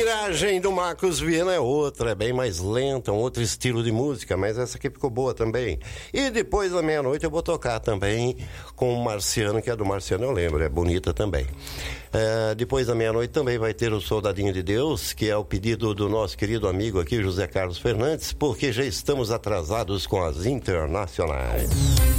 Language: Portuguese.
Miragem do Marcos Viana é outra, é bem mais lenta, um outro estilo de música, mas essa aqui ficou boa também. E depois da meia-noite eu vou tocar também com o Marciano, que é do Marciano, eu lembro, é bonita também. Depois da meia-noite também vai ter o Soldadinho de Deus, que é o pedido do nosso querido amigo aqui, José Carlos Fernandes, porque já estamos atrasados com as internacionais.